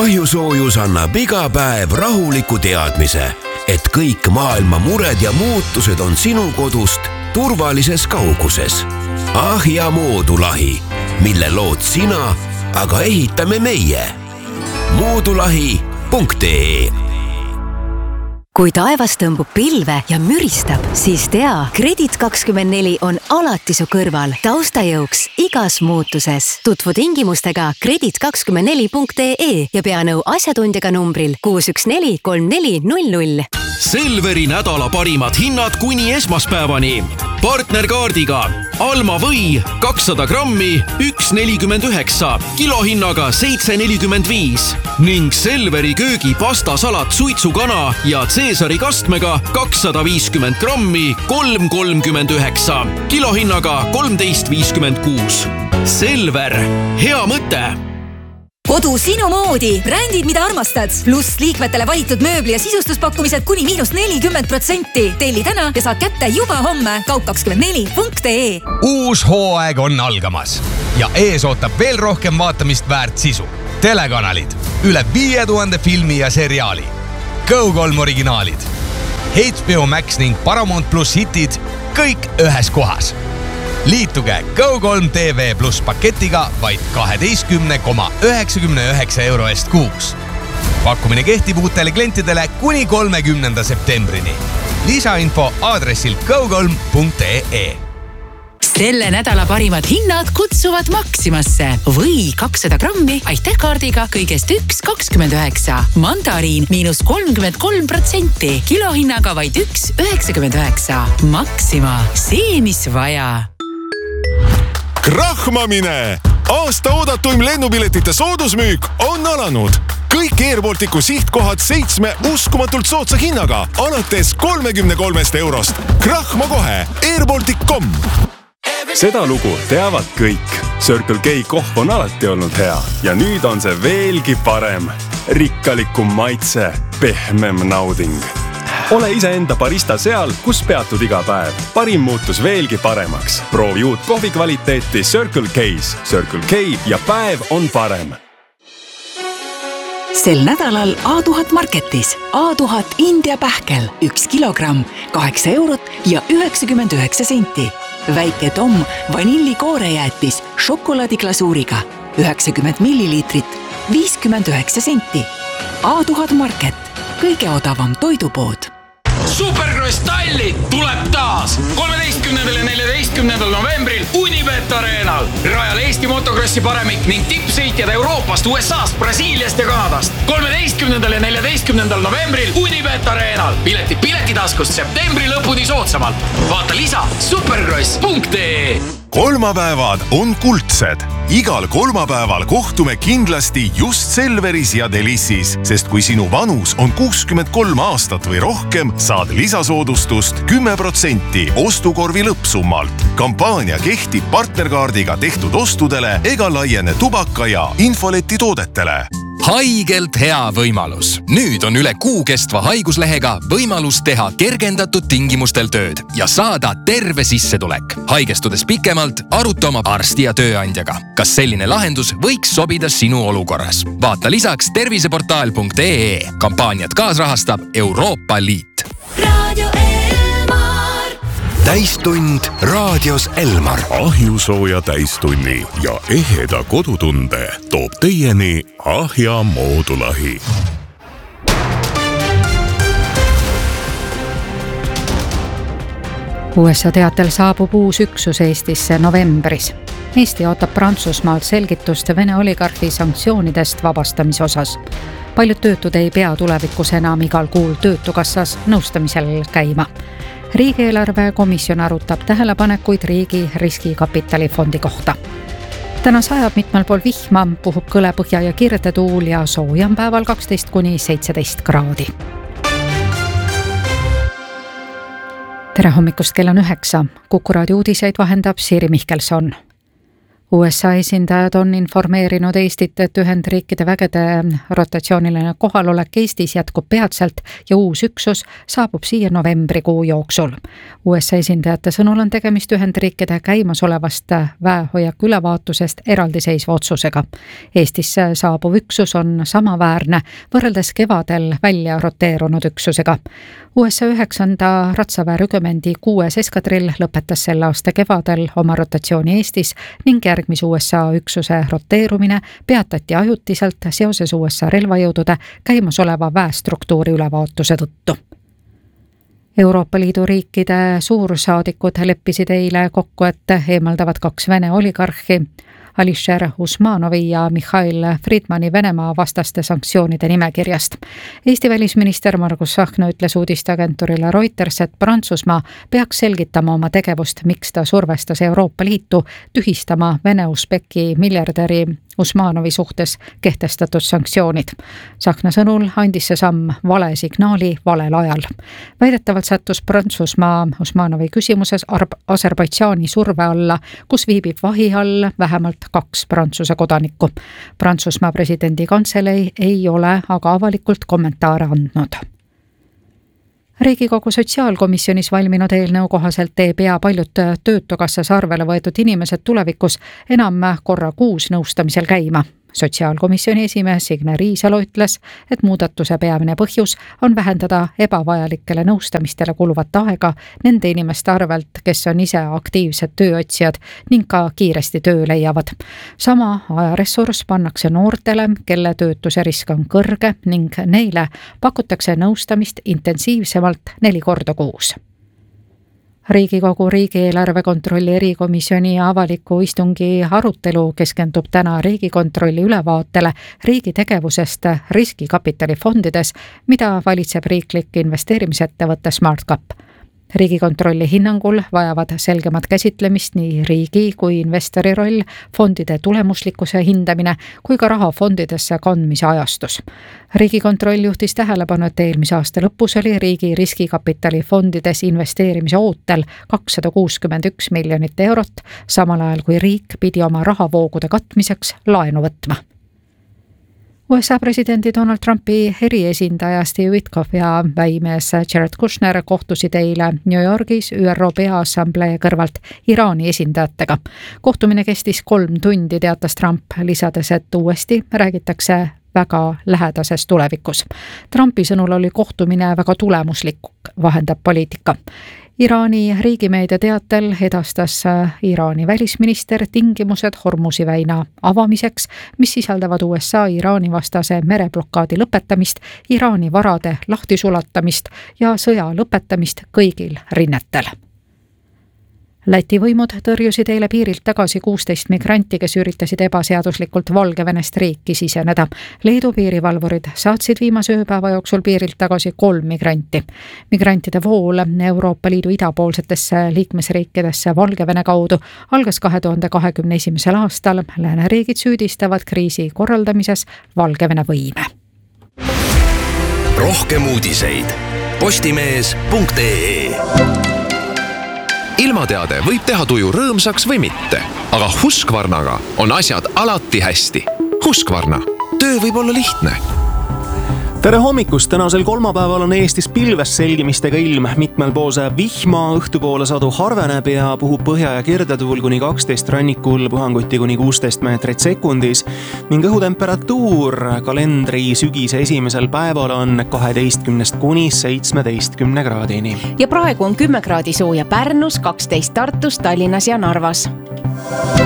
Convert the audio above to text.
Ahjusoojus annab iga päev rahuliku teadmise, et kõik maailma mured ja muutused on sinu kodust turvalises kauguses. Ahja moodulahi, mille lood sina, aga ehitame meie. moodulahi.ee. Kui taevas tõmbub pilve ja müristab, siis tea, Kredit24 on alati su kõrval taustajõuks igas muutuses. Tutvu tingimustega Kredit24.ee ja pea nõu asjatundjaga numbril 614 3400. Selveri nädala parimad hinnad kuni esmaspäevani. Partnerkaardiga Alma või 200 grammi 1,49, kilohinnaga 7,45 ning Selveri köögi pastasalat suitsukana ja Caesari kastmega 250 grammi 3,39, kilohinnaga 13,56. Selver, hea mõte! Kodu sinu moodi, brändid, mida armastad, pluss liikmetele valitud mööbli ja sisustuspakkumised kuni -40%. Telli täna ja saad kätte juba homme kaup24.ee. Uus hooaeg on algamas ja ees ootab veel rohkem vaatamist väärt sisu. Telekanalid, üle 5000 filmi ja seriaali, Go3 originaalid, HBO Max ning Paramount Plus hitid, kõik ühes kohas. Liituge Go3 TV Plus paketiga vaid 12,99 euro eest kuus. Pakkumine kehtib uutele klientidele kuni 30. septembrini. Lisainfo aadressil go3.ee. Selle nädala parimad hinnad kutsuvad Maximasse või 200 grammi aitähkaardiga kõigest 1,29. Mandariin -33%, kilohinnaga vaid 1,99. Maxima, see mis vaja. Krahmamine! Aasta oodatuim lennupiletite soodusmüük on alanud. Kõik Airbalticu sihtkohad 7 uskumatult soodsa hinnaga alates 33 eurost. Krahma kohe airbaltic.com. Seda lugu teavad kõik. Circle K kohv on alati olnud hea ja nüüd on see veelgi parem. Rikkalikum maitse, pehmem nauding. Ole iseenda barista seal, kus peatud iga päev. Parim muutus veelgi paremaks. Proovi uut kohvi kvaliteeti Circle K's. Circle K ja päev on parem. Sel nädalal A1000 Marketis A1000 India pähkel 1 kilogramm 8 eurot ja 99 senti. Väike Tom vanillikoorejäätis šokolaadiglasuuriga 90 milliliitrit 59 senti. A1000 Market, kõige odavam toidupood. Supercross Tallinn tuleb taas 13. ja 14. novembril Unibet Arenal. Rajal Eesti motokrossi paremik ning tippsõitjad Euroopast, USAst, Brasiiliast ja Kanadast. 13. ja 14. novembril Unibet Arenal. Piletid piletitaskust septembri lõpuni soodsamalt. Vaata lisa supercross.ee. Kolmapäevad on kuldsed. Igal kolmapäeval kohtume kindlasti just Selveris ja Delissis, sest kui sinu vanus on 63 aastat või rohkem, saad lisasoodustust 10% ostukorvi lõppsummalt. Kampaania kehtib partnerkaardiga tehtud ostudele ega laiene tubaka ja infoleti toodetele. Haigelt hea võimalus. Nüüd on üle kuu kestva haiguslehega võimalus teha kergendatud tingimustel tööd ja saada terve sissetulek. Haigestudes pikemalt, aruta oma arsti ja tööandjaga. Kas selline lahendus võiks sobida sinu olukorras? Vaata lisaks terviseportaal.ee. Kampaaniat kaasrahastab Euroopa Liit. Radio Elmar. Täistund raadios Elmar. Ahjusooja täistunni ja eheda kodutunde toob teieni Ahja moodulahi. USA teatel saabub uus üksus Eestisse novembris. Eesti ootab Prantsusmaalt selgitust Vene oligarhi sanktsioonidest vabastamise osas. Paljud töötud ei pea tulevikus enam igal kuul töötukassas nõustamisel käima. Riigieelarve komisjon arutab tähelepanekuid riigi riskikapitalifondi kohta. Täna sajab mitmel pool vihma, puhub kõlepõhja ja kirdetuul ja soojam päeval 12–17 kraadi. Tere hommikust, kell on 9. Kuku raadio uudiseid vahendab Siiri Mihkelson. USA esindajad on informeerinud Eestit, et Ühendriikide vägede rotatsiooniline kohalolek Eestis jätkub peatselt ja uus üksus saabub siia novembrikuu jooksul. USA esindajate sõnul on tegemist Ühendriikide käimasolevast väehoiaku ülevaatusest eraldiseisva otsusega. Eestisse saabuv üksus on samaväärne võrreldes kevadel välja roteerunud üksusega. USA 9. ratsaväerügemendi 6. eskadrill lõpetas selle aasta kevadel oma rotatsiooni Eestis ning järgmise USA üksuse roteerumine peatati ajutiselt seoses USA relvajõudude käimasoleva väestruktuuri ülevaatuse tõttu. Euroopa Liidu riikide suursaadikud leppisid eile kokku, et eemaldavad 2 Vene oligarhi, Alisher Usmanovi ja Mihhail Friedmani Venemaa vastaste sanktsioonide nimekirjast. Eesti välisminister Margus Tsahkna ütles uudisteagentuurile Reuters, et Prantsusmaa peaks selgitama oma tegevust, miks ta survestas Euroopa Liitu tühistama Vene-Usbeki miljardäri Usmanovi suhtes kehtestatud sanktsioonid. Tsahkna sõnul andis see samm vale signaali valel ajal. Väidetavalt sattus Prantsusmaa Usmanovi küsimuses Aserbaidžaani surve alla, kus viibib vahi all vähemalt 2 Prantsuse kodanikku. Prantsusmaa presidendi kantselei ei ole aga avalikult kommentaare andnud. Riigikogu sotsiaalkomisjonis valminud eelnõu kohaselt ei pea paljud töötukassas arvele võetud inimesed tulevikus enam korra kuus nõustamisel käima. Sotsiaalkomisjoni esimees Signe Riisalo ütles, et muudatuse peamine põhjus on vähendada ebavajalikele nõustamistele kuluvat aega nende inimeste arvelt, kes on ise aktiivsed tööotsijad ning ka kiiresti töö leiavad. Sama ajaressurss pannakse noortele, kelle töötuse risk on kõrge ning neile pakutakse nõustamist intensiivsemalt 4 korda kuus. Riigikogu riigieelarve kontrolli erikomisjoni avaliku istungi arutelu keskendub täna Riigikontrolli ülevaatele riigi tegevusest riskikapitalifondides, mida valitseb riiklik investeerimisettevõte SmartCap. Riigikontrolli hinnangul vajavad selgemat käsitlemist nii riigi kui investori roll, fondide tulemuslikkuse hindamine kui ka raha fondidesse kandmise ajastus. Riigikontroll juhtis tähelepanu, et eelmise aasta lõpus oli riigi riskikapitali fondides investeerimise ootel 261 miljonit eurot, samal ajal kui riik pidi oma rahavoogude katmiseks laenu võtma. USA presidendi Donald Trumpi eriesindaja Steve Witkoff ja väimees Jared Kushner kohtusid eile New Yorgis ÜRO Peaassamblee kõrvalt Iraani esindajatega. Kohtumine kestis 3 tundi, teatas Trump, lisades, et uuesti räägitakse väga lähedases tulevikus. Trumpi sõnul oli kohtumine väga tulemuslik, vahendab poliitika. Iraani riigimeedia teatel edastas Iraani välisminister tingimused Hormuzi väina avamiseks, mis sisaldavad USA Iraani vastase mereblokaadi lõpetamist, Iraani varade lahtisulatamist ja sõja lõpetamist kõigil rinnetel. Läti võimud tõrjusid eile piirilt tagasi 16 migranti, kes üritasid ebaseaduslikult Valgevenest riiki siseneda. Leedu piirivalvurid saatsid viimase ööpäeva jooksul piirilt tagasi 3 migranti. Migrantide vool Euroopa Liidu idapoolsetesse liikmesriikidesse Valgevene kaudu algas 2021. aastal. Lääneriigid süüdistavad kriisi korraldamises Valgevene võime. Rohkem uudiseid postimees.ee. Ilmateade võib teha tuju rõõmsaks või mitte, aga Husqvarnaga on asjad alati hästi. Husqvarna. Töö võib olla lihtne. Tere hommikust! Tänasel kolmapäeval on Eestis pilves selgimistega ilm. Mitmel pool sajab vihma, õhtupoole sadu harveneb ja puhub põhja- ja kirdetuul kuni 12 rannikul, puhanguti kuni 16 meetrit sekundis. Ning õhutemperatuur kalendri sügise esimesel päeval on 12 kuni 17 kraadini. Ja praegu on 10 kraadi sooja Pärnus, 12 Tartus, Tallinnas ja Narvas.